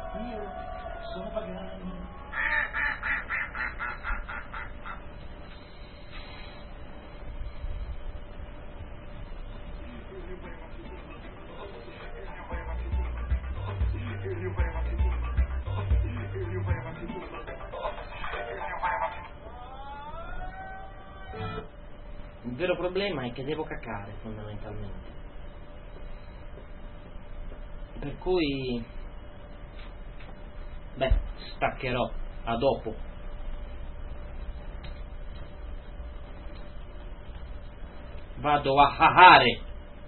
Io sono pagano. Il vero problema è che devo cacare, fondamentalmente. Per cui, staccherò. A dopo. Vado a cacare.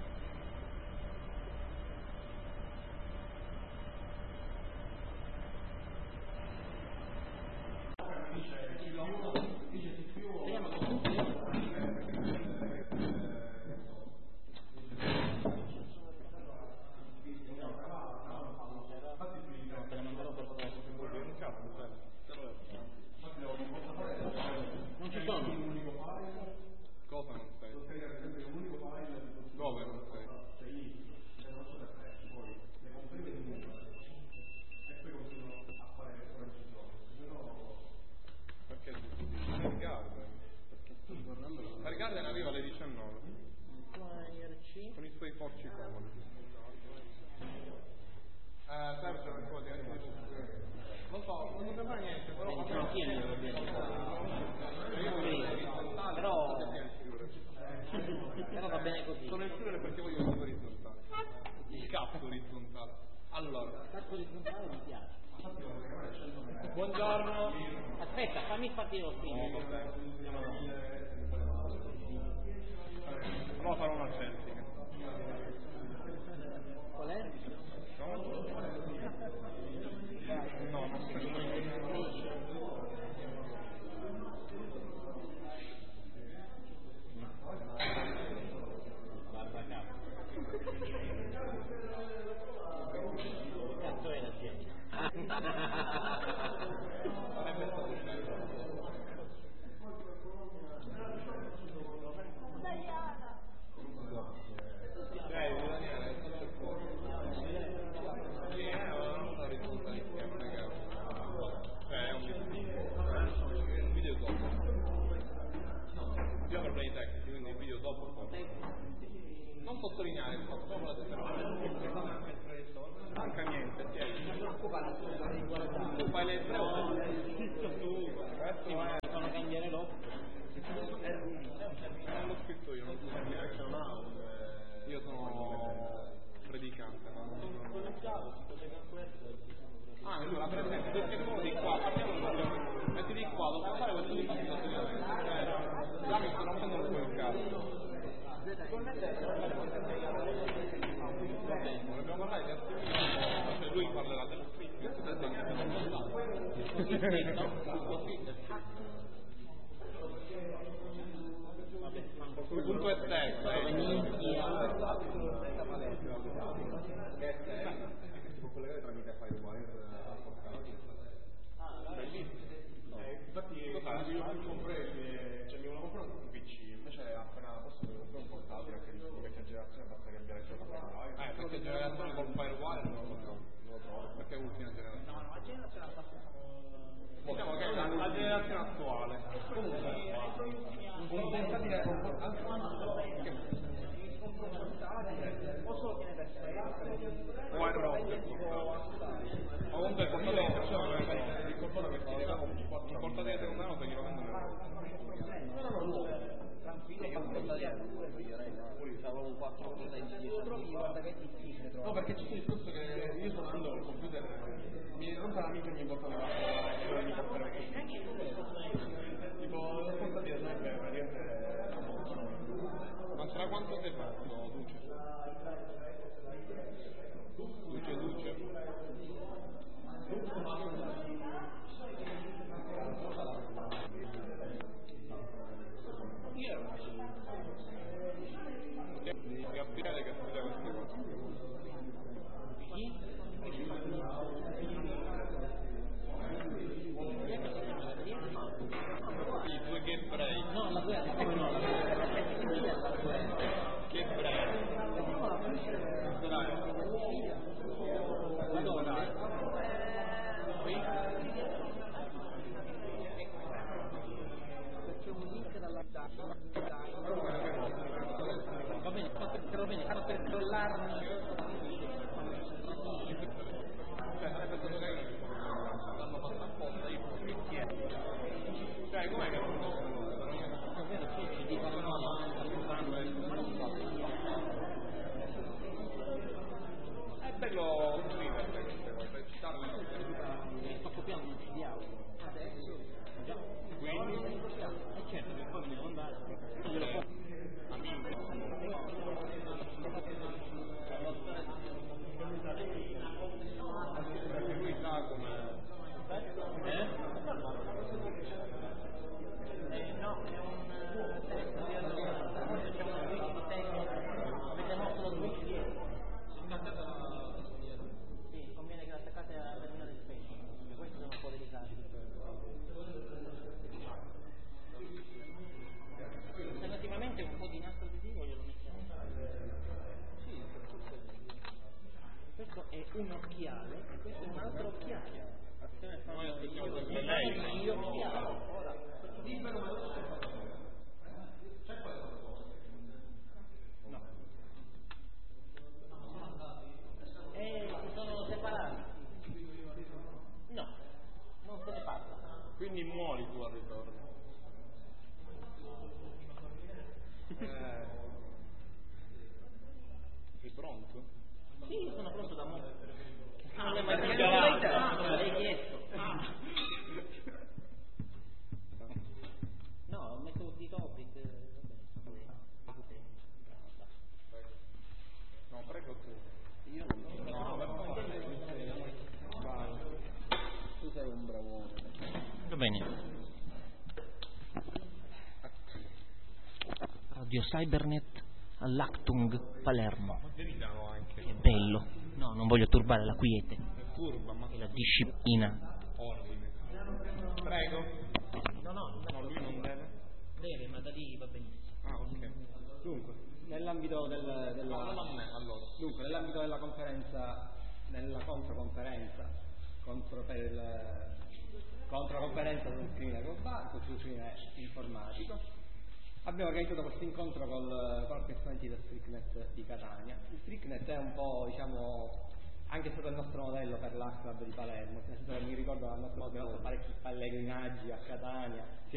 Garden arriva alle 19 con i suoi porci comodi. Sergio, non so, non dobbiamo fare niente, però però va bene così. Sono il chiudere perché voglio il tipo orizzontale. Il cazzo orizzontale. Allora, Il cazzo orizzontale mi piace. buongiorno. Aspetta, fammi partire lo spin. Allora farò una selfie. Qual è? No, non Cazzo era il genio? non sottolineare il fatto, solo la manca niente, tu fai le tre Fanno cambiare l'opera. non l'ho scritto io, non so se io sono predicante, ma non allora per esempio tutti uno di qua, partiamo metti di qua, dopo fare questo di fatto già mi sto rompendo un po' il cazzo. Dobbiamo parlare di attività, cioè lui parlerà dello fitness, il punto è serio, si può collegare tramite Firewire infatti io mi volevo comprare un PC, invece appena posso mi compro un portatile anche di vecchia generazione, basta cambiare il gioco Firewire. Vecchia generazione col Firewire non lo trovo, perché è ultima generazione. No, la generazione la possiamo che la è un occhiale e questo è un altro occhiale. Noi aspettiamo Gli occhiali. Ora, no. Si sono separati. No, non se ne parla. Quindi muori tu al ritorno. Sei pronto? Sì, io sono pronto da molto. Non l'hai perché mai l'hai chiesto. No, ho messo tutti i topic. No, prego tu. Io non No, per favore. Vai. Tu sei un bravone. Va bene. Radio Cybernet all'Actung Palermo. Veritano anche. È bello. No, non voglio turbare la quiete È furba, ma e la disciplina. ordine. Prego. No, lui non deve. deve, ma da lì va benissimo. Ah, ok. Dunque, nell'ambito nell'ambito della conferenza, nella controconferenza controconferenza sul crimine globale, sul crimine informatico, abbiamo organizzato questo incontro con alcuni esponenti del Freaknet di Catania. Il Freaknet è un po', diciamo, anche stato il nostro modello per l'Art Club di Palermo, nel senso che mi ricordo che abbiamo fatto parecchi pellegrinaggi a Catania,